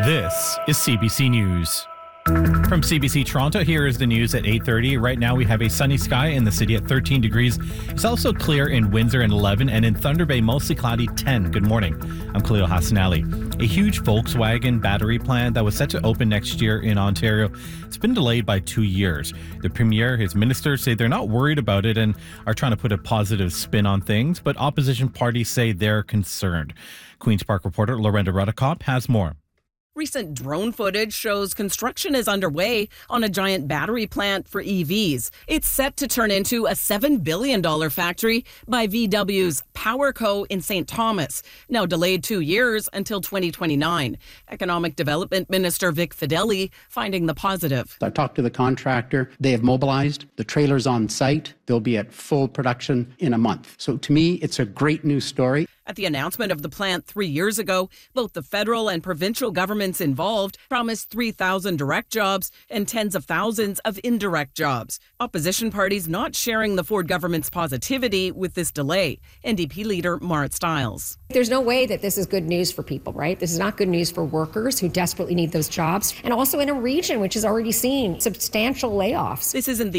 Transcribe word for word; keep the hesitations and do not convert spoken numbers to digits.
This is C B C News. From C B C Toronto, here is the news at eight thirty. Right now we have a sunny sky in the city at thirteen degrees. It's also clear in Windsor and eleven, and in Thunder Bay mostly cloudy ten. Good morning. I'm Khalil Hassanali. A huge Volkswagen battery plant that was set to open next year in Ontario, it's been delayed by two years. The Premier, his ministers say they're not worried about it and are trying to put a positive spin on things, but opposition parties say they're concerned. Queen's Park reporter Lorenda Rudicop has more. Recent drone footage shows construction is underway on a giant battery plant for E Vs. It's set to turn into a seven billion dollars factory by V W's PowerCo in Saint Thomas, now delayed two years until twenty twenty-nine. Economic Development Minister Vic Fedeli finding the positive. I talked to the contractor. They have mobilized. The trailer's on site. They'll be at full production in a month. So to me, it's a great news story. At the announcement of the plant three years ago, both the federal and provincial governments involved promised three thousand direct jobs and tens of thousands of indirect jobs. Opposition parties not sharing the Ford government's positivity with this delay. N D P leader Marit Stiles. There's no way that this is good news for people, right? This is not good news for workers who desperately need those jobs, and also in a region which has already seen substantial layoffs. This isn't the